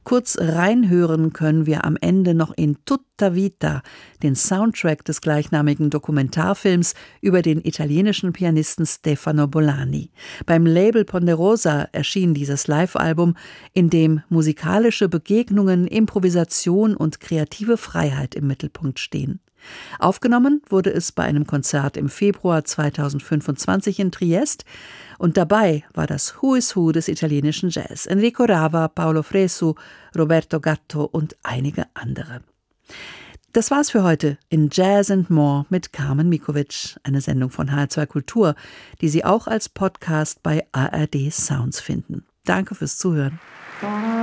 Kurz reinhören können wir am Ende noch in Tutta Vita, den Soundtrack des gleichnamigen Dokumentarfilms über den italienischen Pianisten Stefano Bollani. Beim Label Ponderosa erschien dieses Live-Album, in dem musikalische Begegnungen, Improvisation und kreative Freiheit im Mittelpunkt stehen. Aufgenommen wurde es bei einem Konzert im Februar 2025 in Triest und dabei war das Who is Who des italienischen Jazz: Enrico Rava, Paolo Fresu, Roberto Gatto und einige andere. Das war's für heute in Jazz and More mit Carmen Mikovic, eine Sendung von HR2 Kultur, die Sie auch als Podcast bei ARD Sounds finden. Danke fürs Zuhören.